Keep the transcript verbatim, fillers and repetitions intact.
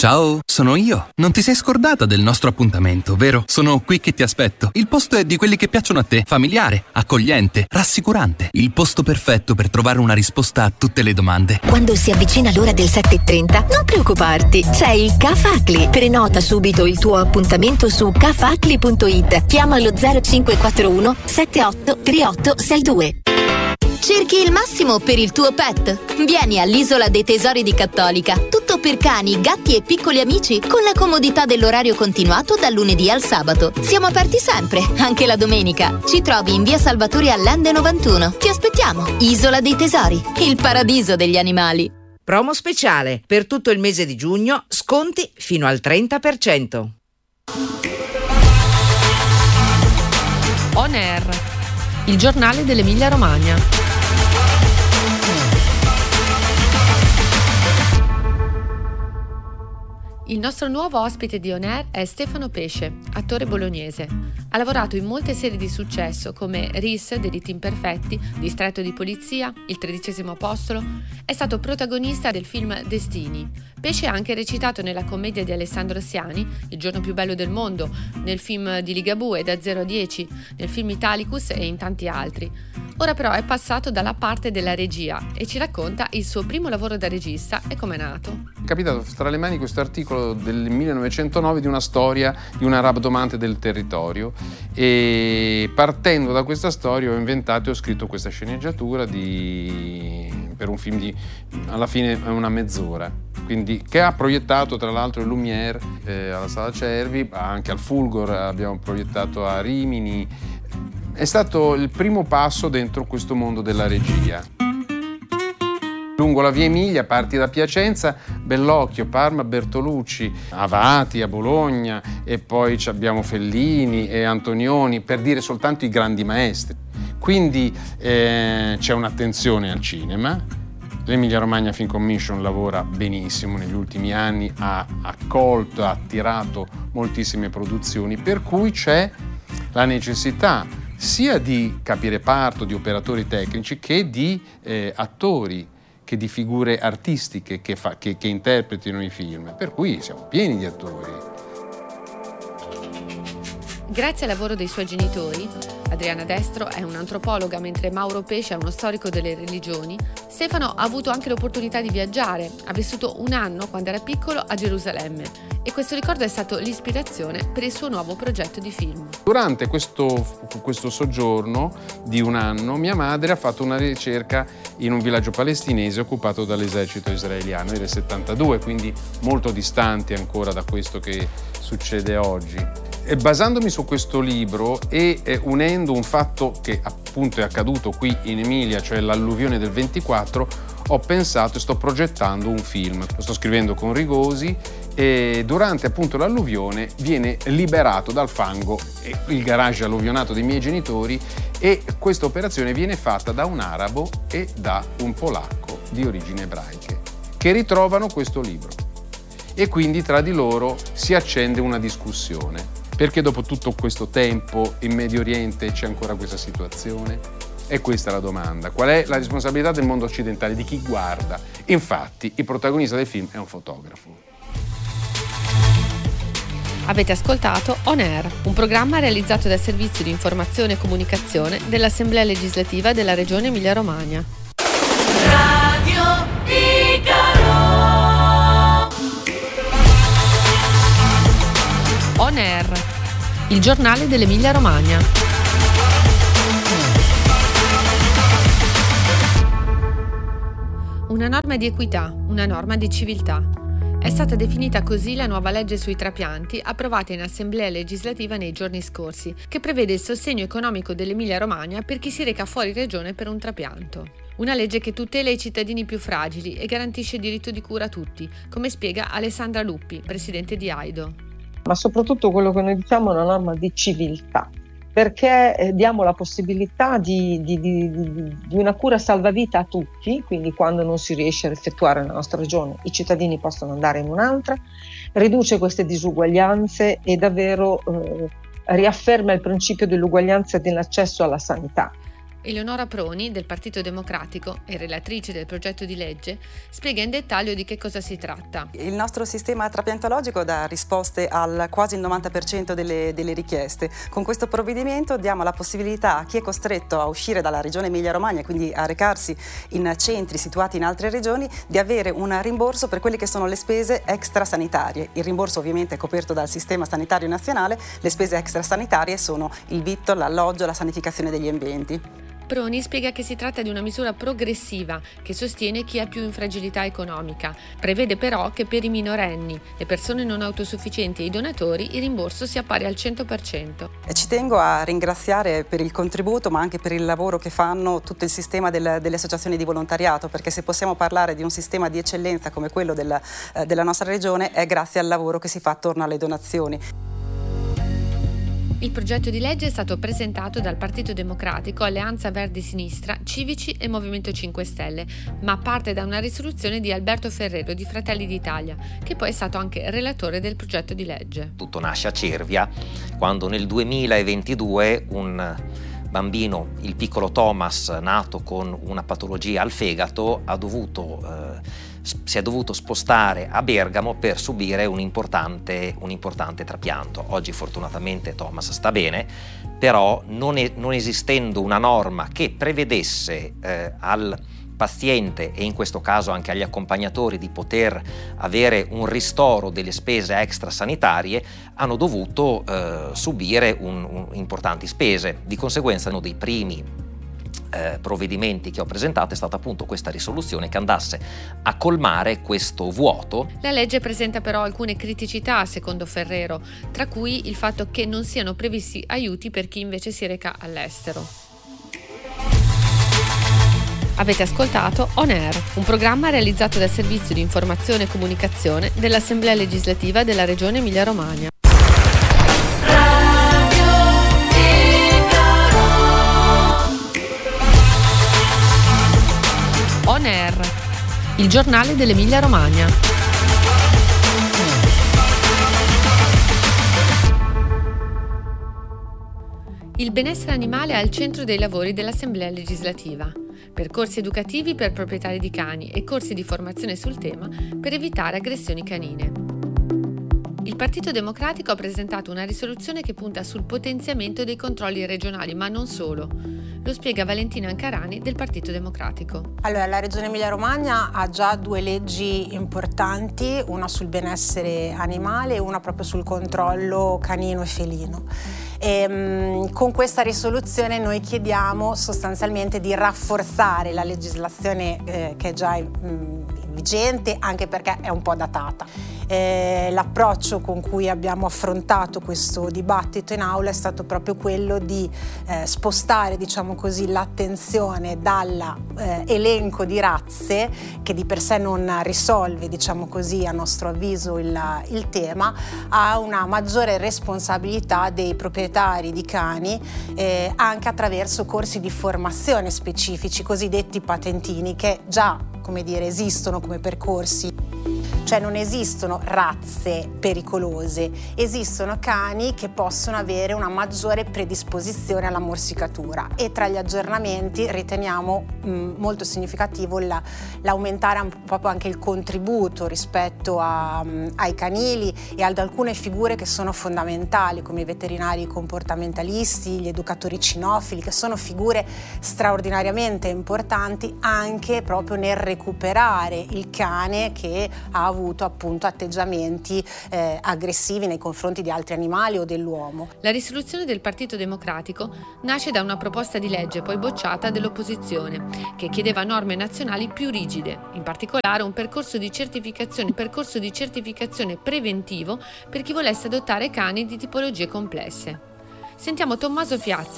Ciao, sono io. Non ti sei scordata del nostro appuntamento, vero? Sono qui che ti aspetto. Il posto è di quelli che piacciono a te. Familiare, accogliente, rassicurante. Il posto perfetto per trovare una risposta a tutte le domande. Quando si avvicina l'ora del sette e trenta, non preoccuparti. C'è il Cafacli. Prenota subito il tuo appuntamento su cafacli punto it. Chiama lo zero cinque quattro uno sette otto tre otto sei due. Cerchi il massimo per il tuo pet? Vieni all'Isola dei Tesori di Cattolica. Tutto per cani, gatti e piccoli amici, con la comodità dell'orario continuato dal lunedì al sabato. Siamo aperti sempre, anche la domenica. Ci trovi in via Salvatore Allende novantuno. Ti aspettiamo. Isola dei Tesori, il paradiso degli animali. Promo speciale. Per tutto il mese di giugno, sconti fino al trenta per cento. On Air, il giornale dell'Emilia Romagna. Il nostro nuovo ospite di On Air è Stefano Pesce, attore bolognese. Ha lavorato in molte serie di successo come Ris, Delitti imperfetti, Distretto di polizia, Il tredicesimo apostolo. È stato protagonista del film Destini. Pesce ha anche recitato nella commedia di Alessandro Siani, Il giorno più bello del mondo, nel film di Ligabue, Da zero a dieci, nel film Italicus e in tanti altri. Ora però è passato dalla parte della regia e ci racconta il suo primo lavoro da regista e com'è nato. È capitato tra le mani questo articolo del millenovecentonove di una storia di una rabdomante del territorio, e partendo da questa storia ho inventato e ho scritto questa sceneggiatura di... per un film di alla fine è una mezz'ora, quindi che ha proiettato tra l'altro il Lumière eh, alla Sala Cervi, anche al Fulgor abbiamo proiettato a Rimini. È stato il primo passo dentro questo mondo della regia. Lungo la via Emilia, parti da Piacenza, Bellocchio, Parma, Bertolucci, Avati, a Bologna, e poi abbiamo Fellini e Antonioni, per dire soltanto i grandi maestri. Quindi eh, c'è un'attenzione al cinema. L'Emilia Romagna Film Commission lavora benissimo negli ultimi anni, ha accolto, ha attirato moltissime produzioni, per cui c'è la necessità sia di capireparto, di operatori tecnici, che di eh, attori, che di figure artistiche che, fa, che, che interpretino i film, per cui siamo pieni di attori. Grazie al lavoro dei suoi genitori, Adriana Destro è un'antropologa mentre Mauro Pesce è uno storico delle religioni, Stefano ha avuto anche l'opportunità di viaggiare, ha vissuto un anno quando era piccolo a Gerusalemme e questo ricordo è stato l'ispirazione per il suo nuovo progetto di film. Durante questo, questo soggiorno di un anno mia madre ha fatto una ricerca in un villaggio palestinese occupato dall'esercito israeliano, era il settantadue, quindi molto distante ancora da questo che succede oggi. E basandomi su questo libro e eh, unendo un fatto che appunto è accaduto qui in Emilia, cioè l'alluvione del ventiquattro, ho pensato e sto progettando un film. Lo sto scrivendo con Rigosi e durante appunto l'alluvione viene liberato dal fango il garage alluvionato dei miei genitori, e questa operazione viene fatta da un arabo e da un polacco di origini ebraiche che ritrovano questo libro, e quindi tra di loro si accende una discussione. Perché dopo tutto questo tempo in Medio Oriente c'è ancora questa situazione? E questa è la domanda. Qual è la responsabilità del mondo occidentale, di chi guarda? Infatti, il protagonista del film è un fotografo. Avete ascoltato On Air, un programma realizzato dal Servizio di Informazione e Comunicazione dell'Assemblea Legislativa della Regione Emilia-Romagna. Radio Icaro. On Air, il giornale dell'Emilia-Romagna. Una norma di equità, una norma di civiltà. È stata definita così la nuova legge sui trapianti approvata in Assemblea Legislativa nei giorni scorsi, che prevede il sostegno economico dell'Emilia-Romagna per chi si reca fuori regione per un trapianto. Una legge che tutela i cittadini più fragili e garantisce il diritto di cura a tutti, come spiega Alessandra Luppi, presidente di AIDO. Ma soprattutto quello che noi diciamo è una norma di civiltà, perché eh, diamo la possibilità di, di, di, di, di una cura salvavita a tutti, quindi quando non si riesce a effettuare nella nostra regione i cittadini possono andare in un'altra, riduce queste disuguaglianze e davvero eh, riafferma il principio dell'uguaglianza nell'accesso alla sanità. Eleonora Proni, del Partito Democratico e relatrice del progetto di legge, spiega in dettaglio di che cosa si tratta. Il nostro sistema trapiantologico dà risposte al quasi il novanta per cento delle, delle richieste. Con questo provvedimento diamo la possibilità a chi è costretto a uscire dalla regione Emilia-Romagna, quindi a recarsi in centri situati in altre regioni, di avere un rimborso per quelle che sono le spese extrasanitarie. Il rimborso ovviamente è coperto dal sistema sanitario nazionale, le spese extrasanitarie sono il vitto, l'alloggio, la sanificazione degli ambienti. Proni spiega che si tratta di una misura progressiva che sostiene chi ha più infragilità economica. Prevede però che per i minorenni, le persone non autosufficienti e i donatori il rimborso sia pari al cento per cento. E ci tengo a ringraziare per il contributo ma anche per il lavoro che fanno tutto il sistema del, delle associazioni di volontariato, perché se possiamo parlare di un sistema di eccellenza come quello della, eh, della nostra regione è grazie al lavoro che si fa attorno alle donazioni. Il progetto di legge è stato presentato dal Partito Democratico, Alleanza Verdi Sinistra, Civici e Movimento cinque Stelle, ma parte da una risoluzione di Alberto Ferrero di Fratelli d'Italia, che poi è stato anche relatore del progetto di legge. Tutto nasce a Cervia, quando nel duemilaventidue un bambino, il piccolo Thomas, nato con una patologia al fegato, ha dovuto... Eh, si è dovuto spostare a Bergamo per subire un importante, un importante trapianto. Oggi fortunatamente Thomas sta bene, però non, è, non esistendo una norma che prevedesse eh, al paziente e in questo caso anche agli accompagnatori di poter avere un ristoro delle spese extrasanitarie, hanno dovuto eh, subire un, un, importanti spese. Di conseguenza uno dei primi Eh, provvedimenti che ho presentato è stata appunto questa risoluzione che andasse a colmare questo vuoto. La legge presenta però alcune criticità, secondo Ferrero, tra cui il fatto che non siano previsti aiuti per chi invece si reca all'estero. Avete ascoltato On Air, un programma realizzato dal Servizio di Informazione e Comunicazione dell'Assemblea Legislativa della Regione Emilia-Romagna. On Air, il giornale dell'Emilia-Romagna. Il benessere animale è al centro dei lavori dell'Assemblea legislativa. Percorsi educativi per proprietari di cani e corsi di formazione sul tema per evitare aggressioni canine. Il Partito Democratico ha presentato una risoluzione che punta sul potenziamento dei controlli regionali, ma non solo. Lo spiega Valentina Ancarani del Partito Democratico. Allora, la Regione Emilia-Romagna ha già due leggi importanti, una sul benessere animale e una proprio sul controllo canino e felino. E, mh, con questa risoluzione noi chiediamo sostanzialmente di rafforzare la legislazione eh, che è già mh, vigente, anche perché è un po' datata. Eh, l'approccio con cui abbiamo affrontato questo dibattito in aula è stato proprio quello di eh, spostare, diciamo così, l'attenzione dall'elenco eh, di razze, che di per sé non risolve, diciamo così, a nostro avviso il, il tema, a una maggiore responsabilità dei proprietari di cani eh, anche attraverso corsi di formazione specifici, cosiddetti patentini, che già, come dire, esistono come percorsi. Cioè non esistono razze pericolose, esistono cani che possono avere una maggiore predisposizione alla morsicatura, e tra gli aggiornamenti riteniamo mh, molto significativo la, l'aumentare proprio anche il contributo rispetto a, mh, ai canili e ad alcune figure che sono fondamentali, come i veterinari comportamentalisti, gli educatori cinofili, che sono figure straordinariamente importanti anche proprio nel recuperare il cane che ha avuto appunto atteggiamenti eh, aggressivi nei confronti di altri animali o dell'uomo. La risoluzione del Partito Democratico nasce da una proposta di legge poi bocciata dell'opposizione, che chiedeva norme nazionali più rigide, in particolare un percorso di certificazione, un percorso di certificazione preventivo per chi volesse adottare cani di tipologie complesse. Sentiamo Tommaso Piazza,